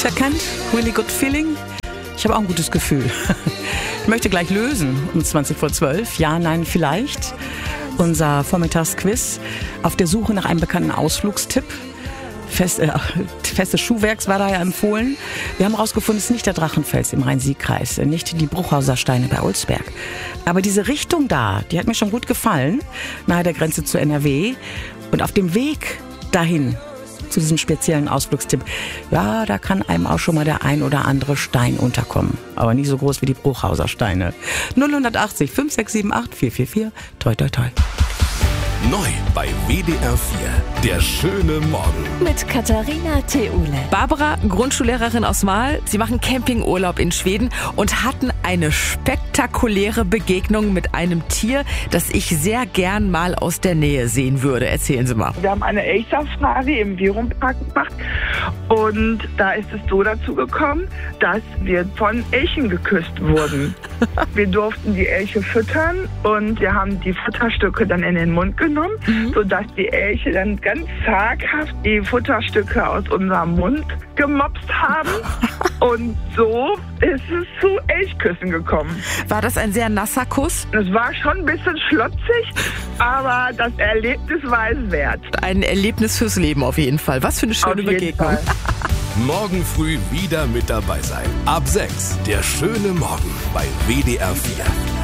Alicia Kent, Really Good Feeling. Ich habe auch ein gutes Gefühl. Ich möchte gleich lösen um 11:20. Ja, nein, vielleicht. Unser Vormittagsquiz auf der Suche nach einem bekannten Ausflugstipp. Festes Schuhwerks war da ja empfohlen. Wir haben herausgefunden, es ist nicht der Drachenfels im Rhein-Sieg-Kreis, nicht die Bruchhauser Steine bei Olsberg. Aber diese Richtung da, die hat mir schon gut gefallen, nahe der Grenze zu NRW. Und auf dem Weg dahin, zu diesem speziellen Ausflugstipp, ja, da kann einem auch schon mal der ein oder andere Stein unterkommen. Aber nicht so groß wie die Bruchhauser Steine. 080 5678 444. Toi, toi, toi. Neu bei WDR 4, der schöne Morgen. Mit Katharina Theule. Barbara, Grundschullehrerin aus Marl, sie machen Campingurlaub in Schweden und hatten eine spektakuläre Begegnung mit einem Tier, das ich sehr gern mal aus der Nähe sehen würde. Erzählen Sie mal. Wir haben eine Elchsafari im Virumpark gemacht und da ist es so dazu gekommen, dass wir von Elchen geküsst wurden. Wir durften die Elche füttern und wir haben die Futterstücke dann in den Mund genommen, sodass die Elche dann ganz zaghaft die Futterstücke aus unserem Mund gemopst haben. Und so ist es zu Elchküssen gekommen. War das ein sehr nasser Kuss? Es war schon ein bisschen schlotzig, aber das Erlebnis war es wert. Ein Erlebnis fürs Leben auf jeden Fall. Was für eine schöne Auf jeden Begegnung. Fall. Morgen früh wieder mit dabei sein. Ab 6, der schöne Morgen bei WDR 4.